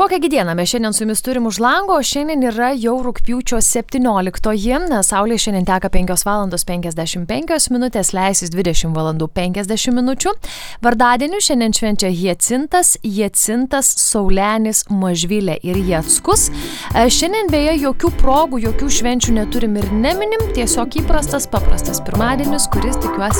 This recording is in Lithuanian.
Kokią dieną mes šiandien su jumis turim už lango, šiandien yra jau rugpjūčio 17-oji, saulė šiandien teka 5:55 minutės, leisis 20:50. Vardadienį šiandien švenčia Hjacintas, Saulenis, Mažvilė ir Jackus. Šiandien beje jokių progų, jokių švenčių neturim ir neminim, tiesiog paprastas pirmadienis, kuris tikiuosi